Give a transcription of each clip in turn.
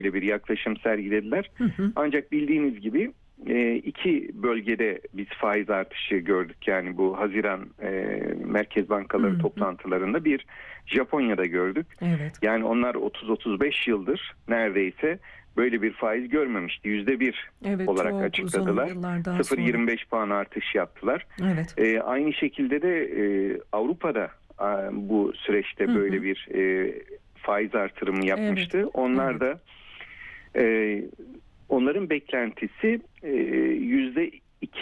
bir yaklaşım sergilediler. Hı hı. Ancak bildiğiniz gibi iki bölgede biz faiz artışı gördük. Yani bu Haziran merkez bankaları Hı hı. toplantılarında bir Japonya'da gördük. Evet. Yani onlar 30-35 yıldır neredeyse böyle bir faiz görmemişti. %1 Evet, olarak çok uzun açıkladılar. yıllardan sonra. 0,25 puan artış yaptılar. Evet. Aynı şekilde de Avrupa'da bu süreçte Hı böyle hı. bir faiz artırımı Evet. yapmıştı. Onlar Evet. da e, onların beklentisi yüzde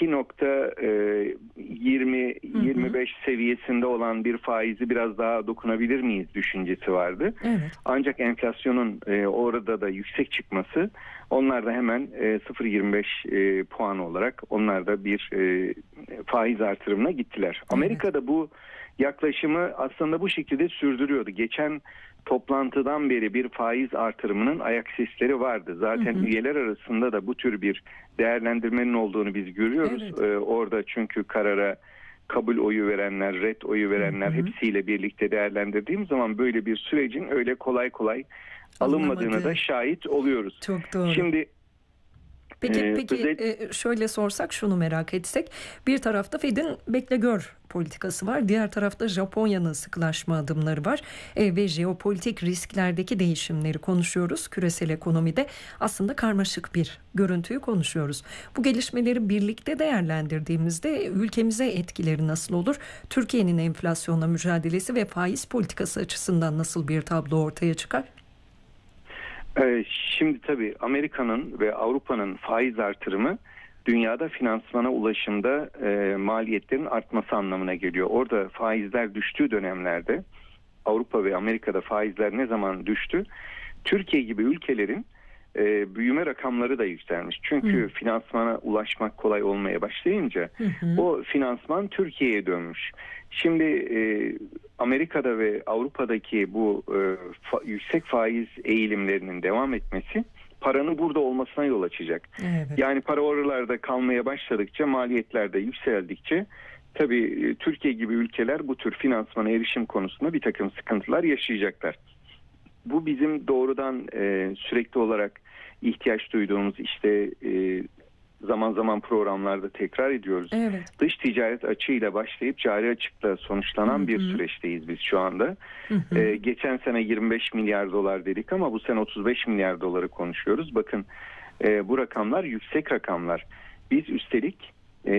Hı hı. %2,20-25 seviyesinde olan bir faizi biraz daha dokunabilir miyiz düşüncesi vardı. Evet. Ancak enflasyonun orada da yüksek çıkması, onlar da hemen 0,25 puan olarak onlar da bir faiz artırımına gittiler. Evet. Amerika'da bu yaklaşımı aslında bu şekilde sürdürüyordu. Geçen toplantıdan beri bir faiz artırımının ayak sesleri vardı. Hı Zaten hı. üyeler arasında da bu tür bir değerlendirmenin olduğunu biz görüyoruz. Evet. Orada çünkü karara kabul oyu verenler, red oyu Hı verenler hı. hepsiyle birlikte değerlendirdiğim zaman böyle bir sürecin öyle kolay kolay alınmadığını da Alınamadı. şahit oluyoruz. Çok doğru. Şimdi Peki, özel şöyle sorsak, şunu merak etsek, bir tarafta Fed'in bekle gör politikası var, diğer tarafta Japonya'nın sıkılaşma adımları var ve jeopolitik risklerdeki değişimleri konuşuyoruz. Küresel ekonomide aslında karmaşık bir görüntüyü konuşuyoruz. Bu gelişmeleri birlikte değerlendirdiğimizde ülkemize etkileri nasıl olur? Türkiye'nin enflasyonla mücadelesi ve faiz politikası açısından nasıl bir tablo ortaya çıkar? Şimdi tabii Amerika'nın ve Avrupa'nın faiz artırımı dünyada finansmana ulaşımda maliyetlerin artması anlamına geliyor. Orada faizler düştüğü dönemlerde Avrupa ve Amerika'da faizler ne zaman düştü? Türkiye gibi ülkelerin büyüme rakamları da yükselmiş. Hı Çünkü finansmana ulaşmak kolay olmaya başlayınca hı. Hı. o finansman Türkiye'ye dönmüş. Şimdi Amerika'da ve Avrupa'daki bu yüksek faiz eğilimlerinin devam etmesi paranın burada olmasına yol açacak. Evet. Yani para oralarda kalmaya başladıkça, maliyetler de yükseldikçe tabii Türkiye gibi ülkeler bu tür finansmana erişim konusunda bir takım sıkıntılar yaşayacaklar. Bu bizim doğrudan sürekli olarak ihtiyaç duyduğumuz, işte zaman zaman programlarda tekrar ediyoruz. Evet. Dış ticaret açığıyla başlayıp cari açıkla Hı sonuçlanan bir hı. süreçteyiz biz şu anda. Hı hı. Geçen sene 25 milyar dolar dedik ama bu sene 35 milyar doları konuşuyoruz. Bakın bu rakamlar yüksek rakamlar. Biz üstelik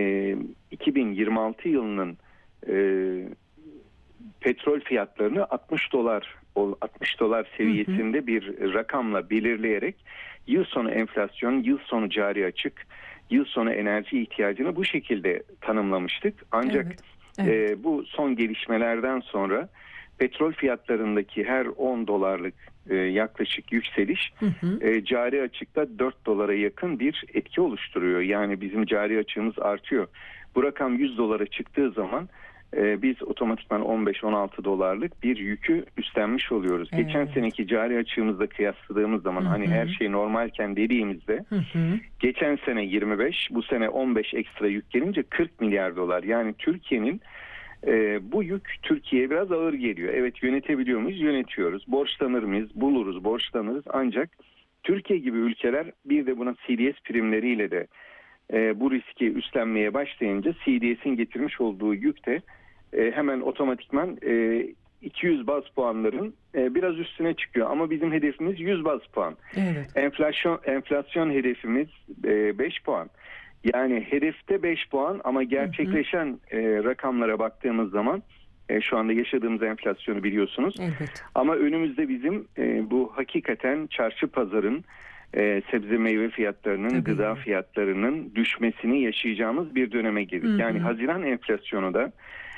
2026 yılının e, petrol fiyatlarını 60 dolar Hı hı. seviyesinde bir rakamla belirleyerek yıl sonu enflasyon, yıl sonu cari açık, yıl sonu enerji ihtiyacını bu şekilde tanımlamıştık. Ancak Evet. Evet. bu son gelişmelerden sonra petrol fiyatlarındaki her 10 dolarlık yaklaşık yükseliş Hı hı. cari açıkta 4 dolara yakın bir etki oluşturuyor. Yani bizim cari açığımız artıyor. Bu rakam 100 dolara çıktığı zaman biz otomatikman 15-16 dolarlık bir yükü üstlenmiş oluyoruz. Geçen Evet. seneki cari açığımızla kıyasladığımız zaman Hı hani her hı. şey normalken dediğimizde Hı hı. geçen sene 25, bu sene 15 ekstra yük gelince 40 milyar dolar. Yani Türkiye'nin bu yük Türkiye'ye biraz ağır geliyor. Evet, yönetebiliyor muyuz? Yönetiyoruz. Borçlanır mıyız? Buluruz, borçlanırız. Ancak Türkiye gibi ülkeler bir de buna CDS primleriyle de bu riski üstlenmeye başlayınca CDS'in getirmiş olduğu yük de hemen otomatikman 200 baz puanların biraz üstüne çıkıyor. Ama bizim hedefimiz 100 baz puan. Evet. Enflasyon hedefimiz 5 puan. Yani hedefte 5 puan ama Hı hı. gerçekleşen rakamlara baktığımız zaman şu anda yaşadığımız enflasyonu biliyorsunuz. Elbette. Ama önümüzde bizim bu hakikaten çarşı pazarın sebze meyve fiyatlarının, gıda Tabii. fiyatlarının düşmesini yaşayacağımız bir döneme girdik. Hı Yani hı. Haziran enflasyonu da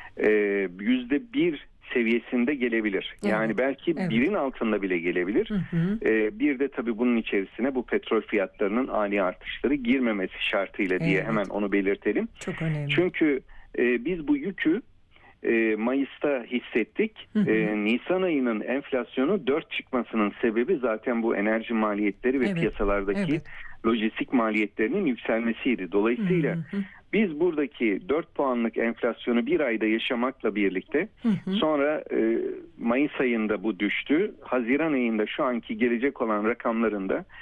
%1 seviyesinde gelebilir. Evet. Yani belki Evet. birin altında bile gelebilir. Hı hı. Bir de tabii bunun içerisine bu petrol fiyatlarının ani artışları girmemesi şartıyla diye hemen Evet. onu belirtelim. Çok önemli. Çünkü biz bu yükü Mayıs'ta hissettik. Nisan ayının enflasyonu 4 çıkmasının sebebi zaten bu enerji maliyetleri ve piyasalardaki lojistik maliyetlerinin yükselmesiydi. Dolayısıyla biz buradaki 4 puanlık enflasyonu bir ayda yaşamakla birlikte sonra Mayıs ayında bu düştü. Haziran ayında şu anki gelecek olan rakamlarında